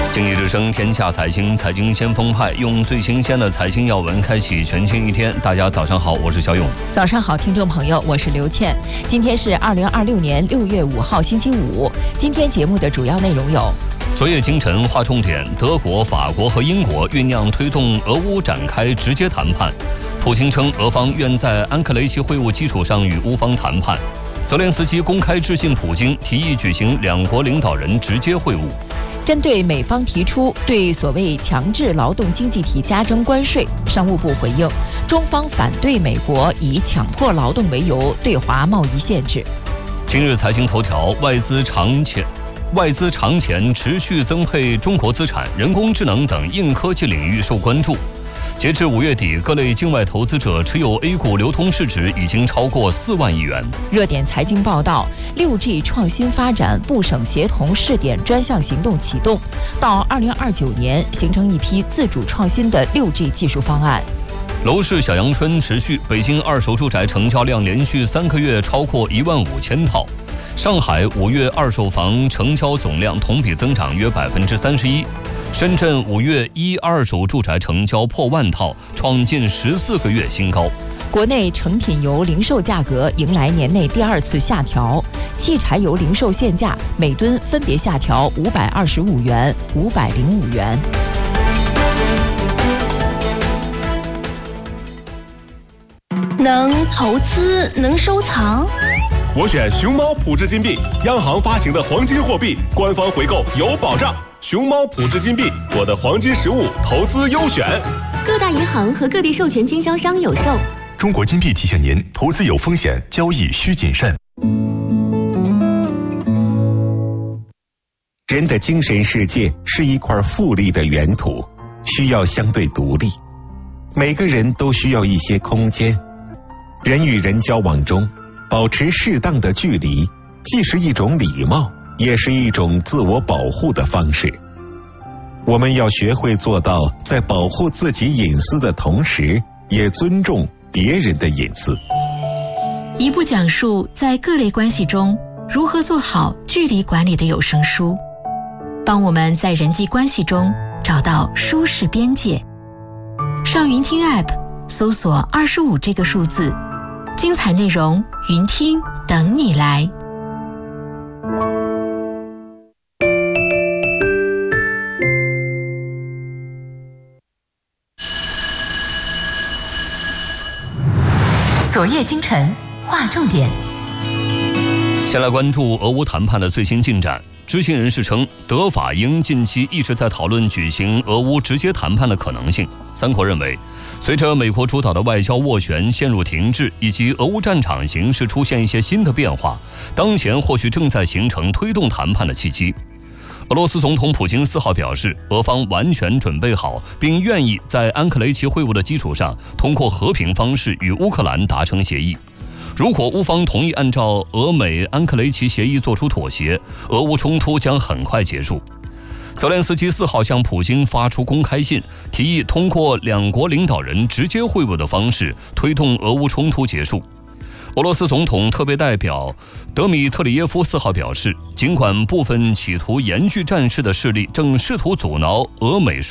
经济之声天下财经，财经先锋派用最新鲜的财经要闻开启全新一天。大家早上好，我是小勇。 早上好，听众朋友，我是刘倩。今天是2026年6月5号，星期五。今天节目的主要内容有： 昨夜今晨划重点，德国、法国和英国酝酿推动俄乌展开直接谈判。普京称，俄方愿在安克雷奇会晤基础上与乌方谈判。泽连斯基公开致信普京，提议举行两国领导人直接会晤。 针对美方提出对所谓强制劳动经济体加征关税，商务部回应，中方反对美国以强迫劳动为由对华贸易限制。 今日财经头条，外资长钱持续增配中国资产，人工智能等硬科技领域受关注。截至5月底，各类境外投资者持有 A 股流通市值已经超过4万亿元。 热点财经报道，6G 创新发展部省协同试点专项行动启动，到2029年形成一批自主创新的6G 技术方案。 楼市小阳春持续，北京二手住宅成交量连续3个月超过15000套。上海5月二手房成交总量同比增长约31%。深圳5月二手住宅成交破万套，创近14个月新高。 国内成品油零售价格迎来年内第2次下调，汽柴油零售限价每吨分别下调525元、505元。 能投资，能收藏。 我选熊猫普智金币，央行发行的黄金货币，官方回购有保障。熊猫普智金币，我的黄金实物投资优选。 各大银行和各地授权经销商有售。 中国金币提醒您，投资有风险，交易需谨慎。 人的精神世界是一块富丽的原土，需要相对独立。每个人都需要一些空间。人与人交往中，保持适当的距离，既是一种礼貌，也是一种自我保护的方式。我们要学会做到在保护自己隐私的同时，也尊重别人的隐私。 一部讲述在各类关系中如何做好距离管理的有声书，帮我们在人际关系中找到舒适边界。上云听 App 搜索25这个数字，精彩内容云听等你来。 昨夜今晨划重点。 先来关注俄乌谈判的最新进展。知情人士称，德法英近期一直在讨论举行俄乌直接谈判的可能性。三国认为，随着美国主导的外交斡旋陷入停滞，以及俄乌战场形势出现一些新的变化，当前或许正在形成推动谈判的契机。俄罗斯总统普京4号表示，俄方完全准备好，并愿意在安克雷奇会晤的基础上，通过和平方式与乌克兰达成协议。如果乌方同意按照俄美安克雷奇协议做出妥协，俄乌冲突将很快结束。泽连斯基4号向普京发出公开信，提议通过两国领导人直接会晤的方式推动俄乌冲突结束。俄罗斯总统特别代表德米特里耶夫4号表示，尽管部分企图延续战事的势力正试图阻挠俄美